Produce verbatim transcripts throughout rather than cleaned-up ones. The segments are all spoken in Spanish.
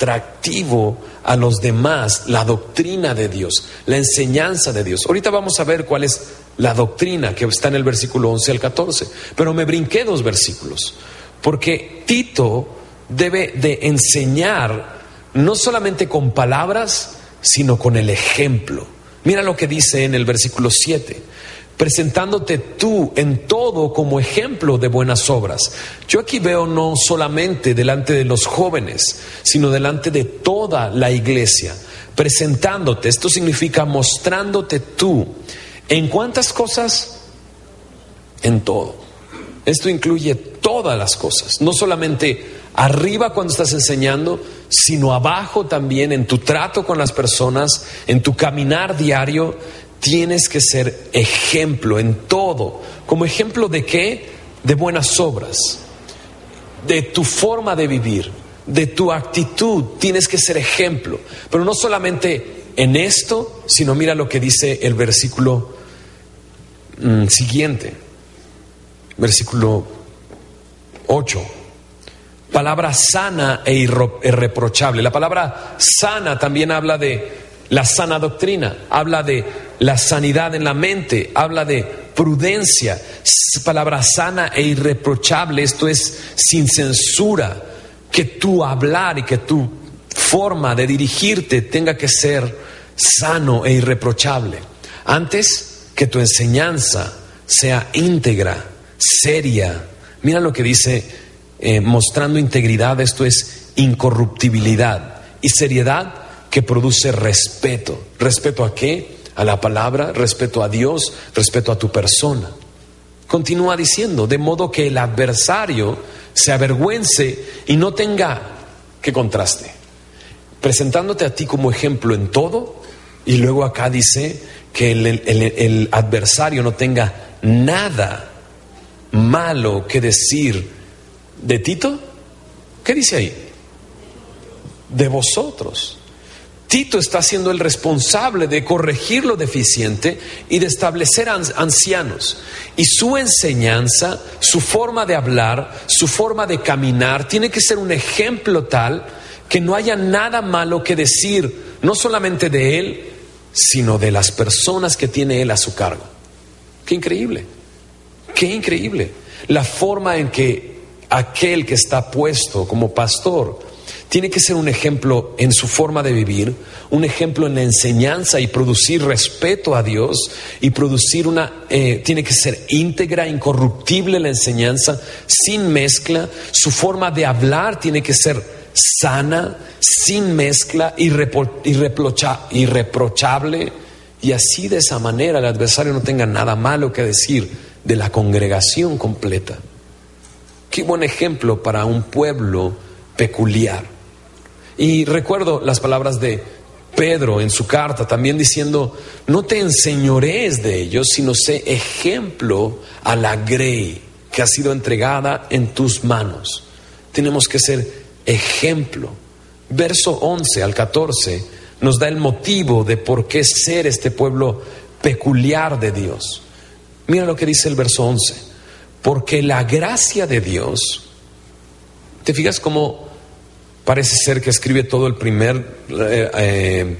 atractivo a los demás la doctrina de Dios, la enseñanza de Dios. Ahorita vamos a ver cuál es la doctrina que está en el versículo once al catorce, pero me brinqué dos versículos, porque Tito debe de enseñar no solamente con palabras, sino con el ejemplo. Mira lo que dice en el versículo siete: presentándote tú en todo como ejemplo de buenas obras. Yo aquí veo no solamente delante de los jóvenes, sino delante de toda la iglesia. Presentándote, esto significa mostrándote tú. ¿En cuántas cosas? En todo. Esto incluye todas las cosas, no solamente arriba cuando estás enseñando, sino abajo también en tu trato con las personas, en tu caminar diario. Tienes que ser ejemplo en todo. ¿Como ejemplo de qué? De buenas obras, de tu forma de vivir, de tu actitud. Tienes que ser ejemplo, pero no solamente en esto, sino mira lo que dice el versículo mm, siguiente, versículo ocho. Palabra sana e irreprochable. La palabra sana también habla de la sana doctrina, habla de la sanidad en la mente, habla de prudencia. Palabra sana e irreprochable, esto es sin censura, que tu hablar y que tu forma de dirigirte tenga que ser sano e irreprochable. Antes, que tu enseñanza sea íntegra, seria. Mira lo que dice, eh, mostrando integridad, esto es incorruptibilidad, y seriedad que produce respeto. ¿Respeto a qué? A la palabra, respeto a Dios, respeto a tu persona. Continúa diciendo, de modo que el adversario se avergüence y no tenga, ¿qué contraste? Presentándote a ti como ejemplo en todo, y luego acá dice que el, el, el, el adversario no tenga nada malo que decir de Tito. ¿Qué dice ahí? De vosotros. Tito está siendo el responsable de corregir lo deficiente y de establecer ancianos. Y su enseñanza, su forma de hablar, su forma de caminar, tiene que ser un ejemplo tal que no haya nada malo que decir, no solamente de él, sino de las personas que tiene él a su cargo. ¡Qué increíble! ¡Qué increíble! La forma en que aquel que está puesto como pastor tiene que ser un ejemplo en su forma de vivir, un ejemplo en la enseñanza y producir respeto a Dios y producir una, eh, tiene que ser íntegra, incorruptible la enseñanza, sin mezcla. Su forma de hablar tiene que ser sana, sin mezcla, irrepro, irreprocha, irreprochable, y así de esa manera el adversario no tenga nada malo que decir de la congregación completa. Qué buen ejemplo para un pueblo peculiar. Y recuerdo las palabras de Pedro en su carta, también diciendo, no te enseñorees de ellos, sino sé ejemplo a la grey que ha sido entregada en tus manos. Tenemos que ser ejemplo. Verso once al catorce nos da el motivo de por qué ser este pueblo peculiar de Dios. Mira lo que dice el verso once. Porque la gracia de Dios, ¿te fijas cómo parece ser que escribe todo el primer eh, eh,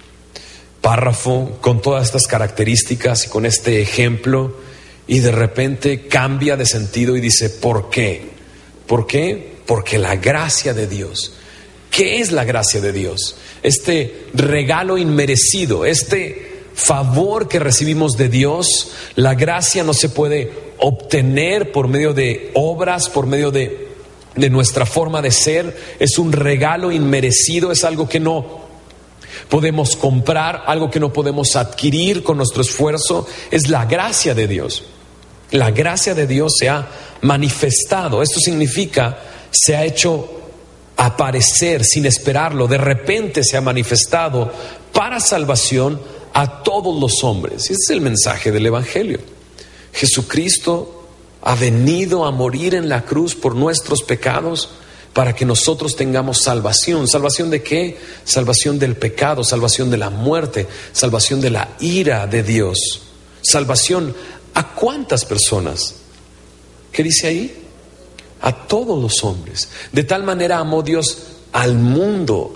párrafo con todas estas características y con este ejemplo, y de repente cambia de sentido y dice ¿por qué? ¿Por qué? Porque la gracia de Dios. ¿Qué es la gracia de Dios? Este regalo inmerecido, este favor que recibimos de Dios. La gracia no se puede obtener por medio de obras, por medio de de nuestra forma de ser. Es un regalo inmerecido, es algo que no podemos comprar, algo que no podemos adquirir con nuestro esfuerzo. Es la gracia de Dios. La gracia de Dios se ha manifestado. Esto significa, se ha hecho aparecer sin esperarlo. De repente se ha manifestado para salvación a todos los hombres. Ese es el mensaje del Evangelio. Jesucristo ha venido a morir en la cruz por nuestros pecados para que nosotros tengamos salvación. ¿Salvación de qué? Salvación del pecado, salvación de la muerte, salvación de la ira de Dios. Salvación ¿a cuántas personas? ¿Qué dice ahí? A todos los hombres. De tal manera amó Dios al mundo,